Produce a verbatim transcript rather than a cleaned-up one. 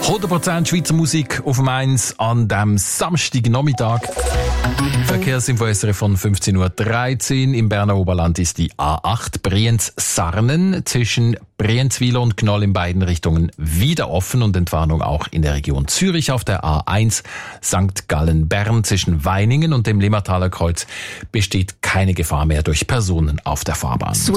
hundert Prozent Schweizer Musik auf dem eins an dem Samstagnachmittag. Verkehrsinfo S R F von fünfzehn Uhr dreizehn. Im Berner Oberland ist die A acht Brienz-Sarnen zwischen Brienzwil und Gnoll in beiden Richtungen wieder offen und Entwarnung auch in der Region Zürich auf der A eins Sankt Gallen-Bern zwischen Weiningen und dem Limmertaler Kreuz besteht keine Gefahr mehr durch Personen auf der Fahrbahn.